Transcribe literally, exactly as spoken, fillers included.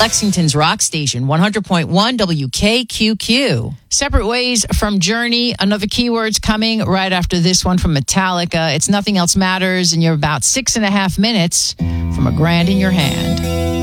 Lexington's rock station, one hundred point one W K Q Q. Separate Ways from Journey. Another keyword's coming right after this one from Metallica. It's Nothing Else Matters, and you're about six and a half minutes from A Grand in Your Hand.